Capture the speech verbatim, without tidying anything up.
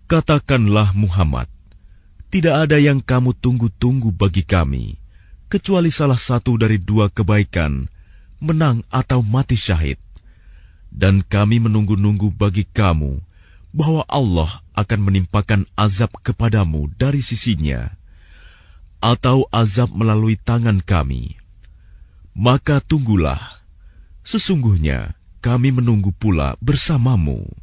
Katakanlah Muhammad, tidak ada yang kamu tunggu-tunggu bagi kami, kecuali salah satu dari dua kebaikan, menang atau mati syahid. Dan kami menunggu-nunggu bagi kamu, bahwa Allah akan menimpakan azab kepadamu dari sisinya, atau azab melalui tangan kami. Maka tunggulah, sesungguhnya kami menunggu pula bersamamu.